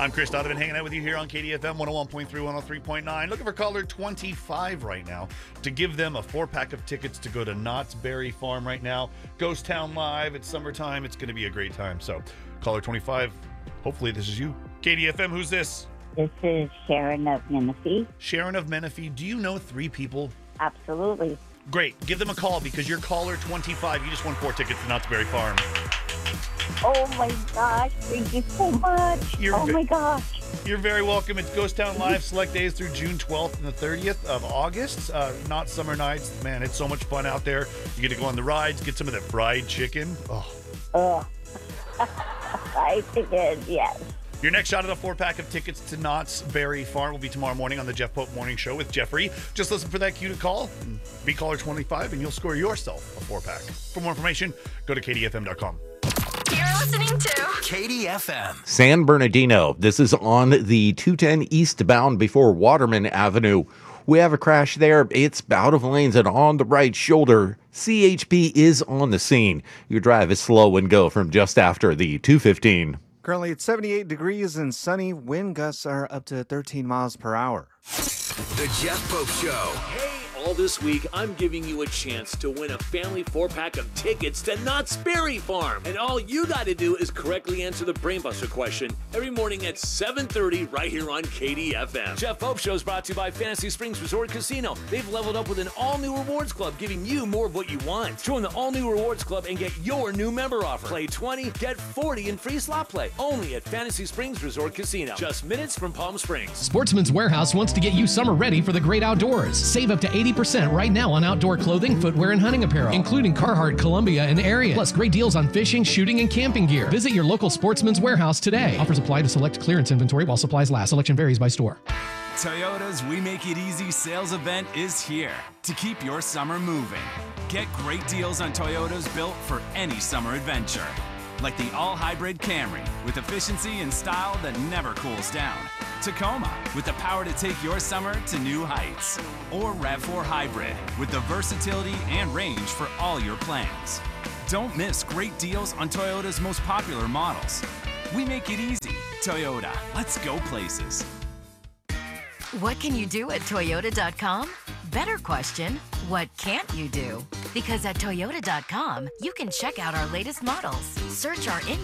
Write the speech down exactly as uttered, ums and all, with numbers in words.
I'm Chris Donovan, hanging out with you here on K D F M one oh one point three, one oh three point nine. Looking for caller twenty-five right now to give them a four-pack of tickets to go to Knott's Berry Farm right now. Ghost Town Live. It's summertime. It's going to be a great time. So, caller twenty-five, hopefully this is you. K D F M, who's this? This is Sharon of Menifee. Sharon of Menifee. Do you know three people? Absolutely. Great. Give them a call because you're caller twenty-five. You just won four tickets to Knott's Berry Farm. Oh my gosh, thank you so much. You're oh ve- my gosh. You're very welcome. It's Ghost Town Live, select days through June twelfth and the thirtieth of August. Uh, not summer nights. Man, it's so much fun out there. You get to go on the rides, get some of that fried chicken. Oh. Ugh. I think it, yes. Your next shot at a four-pack of tickets to Knott's Berry Farm will be tomorrow morning on the Jeff Pope Morning Show with Jeffrey. Just listen for that cue to call and be caller twenty-five, and you'll score yourself a four-pack. For more information, go to K D F M dot com. You're listening to K D F M. San Bernardino. This is on the two ten eastbound before Waterman Avenue. We have a crash there. It's out of lanes and on the right shoulder. C H P is on the scene. Your drive is slow and go from just after the two fifteen. Currently it's seventy-eight degrees and sunny. Wind gusts are up to thirteen miles per hour. The Jeff Pope Show. Hey, all this week, I'm giving you a chance to win a family four-pack of tickets to Knott's Berry Farm. And all you got to do is correctly answer the Brainbuster question every morning at seven thirty right here on K D F M. Jeff Pope Show is brought to you by Fantasy Springs Resort Casino. They've leveled up with an all-new rewards club, giving you more of what you want. Join the all-new rewards club and get your new member offer. Play twenty, get forty in free slot play. Only at Fantasy Springs Resort Casino. Just minutes from Palm Springs. Sportsman's Warehouse wants to get you summer ready for the great outdoors. Save up to eighty percent right now on outdoor clothing, footwear, and hunting apparel, including Carhartt, Columbia, and Ariat. Plus great deals on fishing, shooting, and camping gear. Visit your local Sportsman's Warehouse today. Offers apply to select clearance inventory while supplies last. Selection varies by store. Toyota's We Make It Easy sales event is here to keep your summer moving. Get great deals on Toyotas built for any summer adventure. Like the all-hybrid Camry with efficiency and style that never cools down. Tacoma with the power to take your summer to new heights. Or RAV four Hybrid with the versatility and range for all your plans. Don't miss great deals on Toyota's most popular models. We make it easy. Toyota, let's go places. What can you do at Toyota dot com? Better question, what can't you do? Because at Toyota dot com, you can check out our latest models, search our in